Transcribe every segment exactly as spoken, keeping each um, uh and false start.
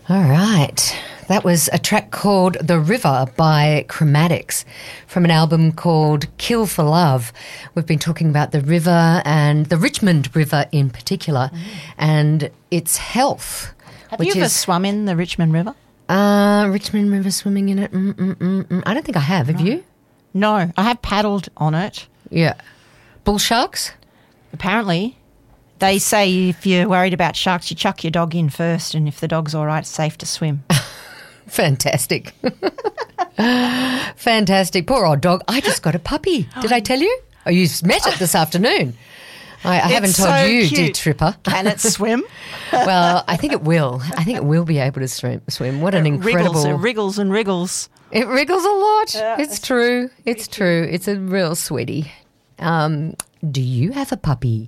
All right. That was a track called The River by Chromatics from an album called Kill for Love. We've been talking about the river and the Richmond River in particular mm. and its health. Have you ever is, swum in the Richmond River? Uh, Richmond River, swimming in it? Mm, mm, mm, mm. I don't think I have. Have no. you? No, I have paddled on it. Yeah. Bull sharks? Apparently. They say if you're worried about sharks, you chuck your dog in first, and if the dog's all right, it's safe to swim. Fantastic. Fantastic. Poor old dog. I just got a puppy. Did I tell you? Oh, you met it this afternoon. I, I haven't told so you, cute. dear Tripper. Can it swim? Well, I think it will. I think it will be able to swim. swim. What an it incredible... Wriggles, it wriggles and wriggles. It wriggles a lot. Yeah, it's true. It's true. It's a real sweetie. Um, do you have a puppy?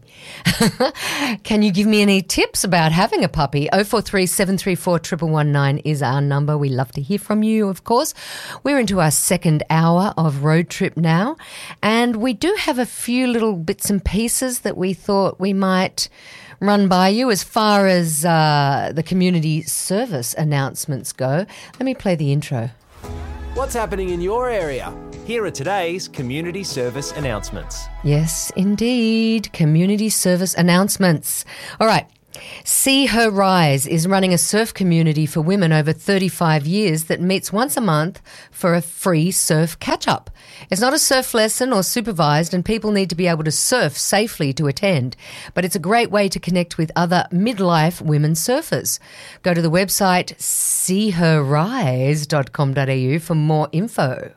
Can you give me any tips about having a puppy? oh four three, seven three four, one one one nine is our number. We love to hear from you, of course. We're into our second hour of Road Trip now, and we do have a few little bits and pieces that we thought we might run by you as far as uh, the community service announcements go. Let me play the intro. What's happening in your area? Here are today's community service announcements. Yes, indeed. Community service announcements. All right. See Her Rise is running a surf community for women over thirty-five years that meets once a month for a free surf catch-up. It's not a surf lesson or supervised, and people need to be able to surf safely to attend. But it's a great way to connect with other midlife women surfers. Go to the website see her rise dot com dot a u for more info.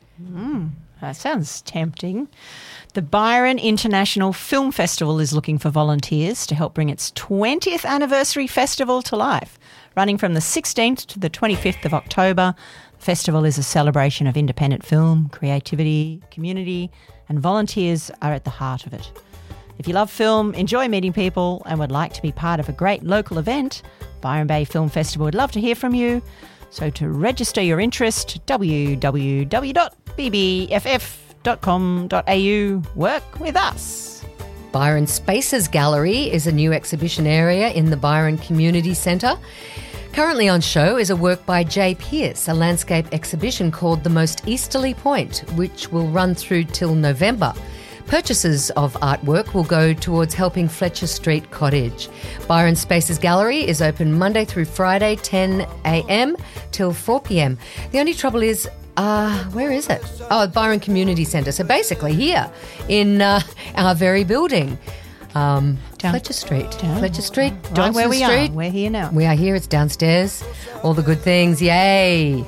Mm, that sounds tempting. The Byron International Film Festival is looking for volunteers to help bring its twentieth anniversary festival to life. Running from the sixteenth to the twenty-fifth of October, the festival is a celebration of independent film, creativity, community, and volunteers are at the heart of it. If you love film, enjoy meeting people, and would like to be part of a great local event, Byron Bay Film Festival would love to hear from you. So to register your interest, w w w dot b b f f dot com dot a u. Work with us. Byron Spaces Gallery is a new exhibition area in the Byron Community Centre. Currently on show is a work by Jay Pearce, a landscape exhibition called The Most Easterly Point, which will run through till November. Purchases of artwork will go towards helping Fletcher Street Cottage. Byron Spaces Gallery is open Monday through Friday, ten a m till four p m. The only trouble is, uh, where is it? Oh, Byron Community Centre. So basically here in uh, our very building. Um, Down, Fletcher Street. Down, Fletcher Street. Right Johnson where we Street. are. We're here now. We are here. It's downstairs. All the good things. Yay.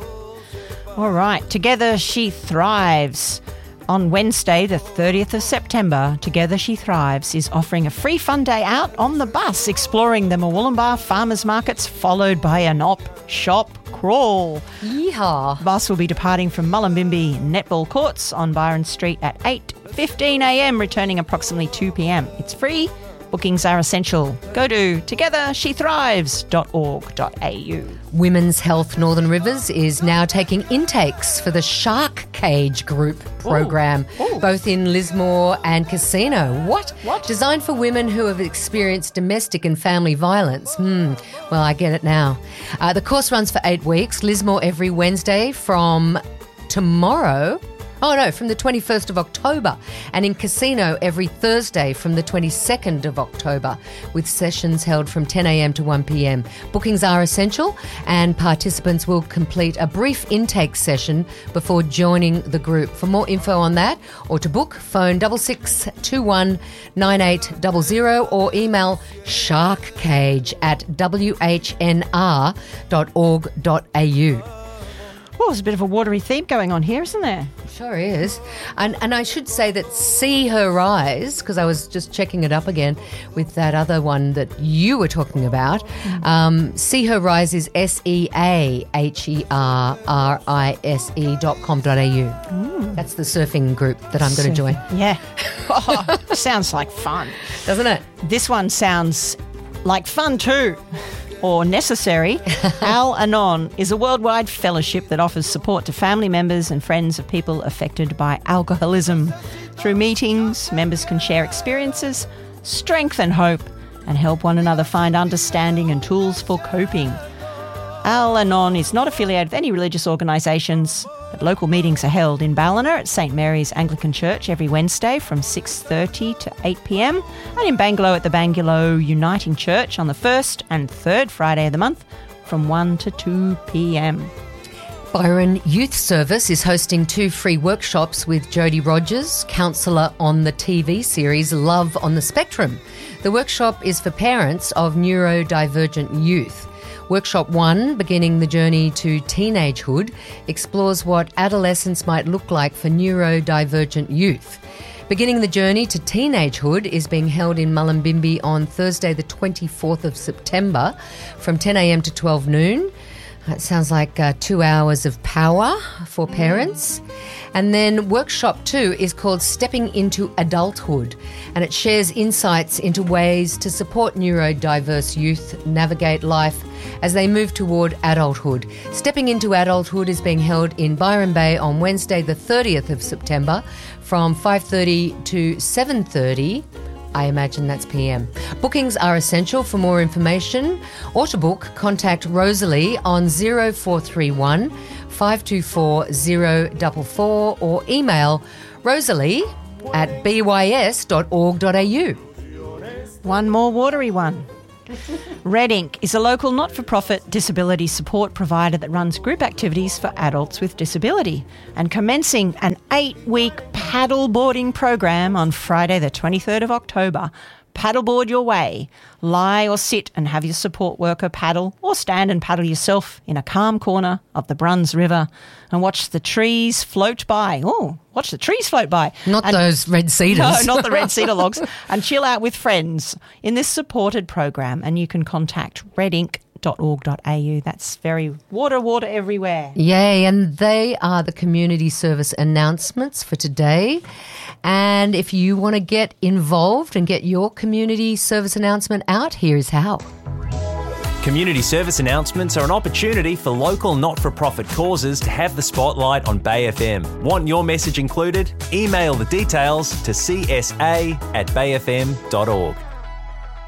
All right. Together She Thrives. On Wednesday, the thirtieth of September, Together She Thrives is offering a free fun day out on the bus, exploring the Murwillumbah farmers markets, followed by an op shop crawl. Yeehaw. The bus will be departing from Mullumbimby Netball Courts on Byron Street at eight fifteen a m, returning approximately two p m. It's free. Bookings are essential. Go to together she thrives dot org dot a u. Women's Health Northern Rivers is now taking intakes for the Shark Cage Group program, Ooh. Ooh. both in Lismore and Casino. What? What? Designed for women who have experienced domestic and family violence. Hmm. Well, I get it now. Uh, the course runs for eight weeks. Lismore every Wednesday from tomorrow. Oh, no, from the twenty-first of October, and in Casino every Thursday from the twenty-second of October, with sessions held from ten a m to one p m. Bookings are essential, and participants will complete a brief intake session before joining the group. For more info on that, or to book, phone six six two one nine eight zero zero or email sharkcage at w h n r dot org dot a u. Oh, there's a bit of a watery theme going on here, isn't there? Sure is. And and I should say that See Her Rise, because I was just checking it up again with that other one that you were talking about. Mm. Um, See Her Rise is S E A H E R R I S E dot com dot a u. Mm. That's the surfing group that I'm going to join. Yeah. Oh, sounds like fun. Doesn't it? This one sounds like fun too. Or necessary. Al-Anon is a worldwide fellowship that offers support to family members and friends of people affected by alcoholism. Through meetings, members can share experiences, strengthen hope, and help one another find understanding and tools for coping. Al-Anon is not affiliated with any religious organisations, but local meetings are held in Ballina at St Mary's Anglican Church every Wednesday from six thirty to eight p m and in Bangalow at the Bangalow Uniting Church on the first and third Friday of the month from one to two p m. Byron Youth Service is hosting two free workshops with Jodie Rogers, counsellor on the T V series Love on the Spectrum. The workshop is for parents of neurodivergent youth. Workshop one, Beginning the Journey to Teenagehood, explores what adolescence might look like for neurodivergent youth. Beginning the Journey to Teenagehood is being held in Mullumbimby on Thursday the twenty-fourth of September from ten a m to twelve noon. It sounds like uh, two hours of power for parents. And then workshop two is called Stepping into Adulthood, and it shares insights into ways to support neurodiverse youth navigate life as they move toward adulthood. Stepping into Adulthood is being held in Byron Bay on Wednesday the thirtieth of September from five thirty to seven thirty. I imagine that's P M. Bookings are essential. For more information or to book, contact Rosalie on zero four three one, five two four, zero four four or email rosalie at b y s dot org dot a u. One more watery one. Red Ink is a local not-for-profit disability support provider that runs group activities for adults with disability and commencing an eight-week paddleboarding program on Friday the twenty-third of October. Paddleboard your way. Lie or sit and have your support worker paddle, or stand and paddle yourself in a calm corner of the Bruns River and watch the trees float by. Oh, watch the trees float by. Not and, those red cedars. No, not the red cedar logs. And chill out with friends in this supported program. And you can contact red ink dot org dot a u. That's very water, water everywhere. Yay, and they are the community service announcements for today. And if you want to get involved and get your community service announcement out, here's how. Community service announcements are an opportunity for local not-for-profit causes to have the spotlight on Bay F M. Want your message included? Email the details to c s a at bay f m dot org.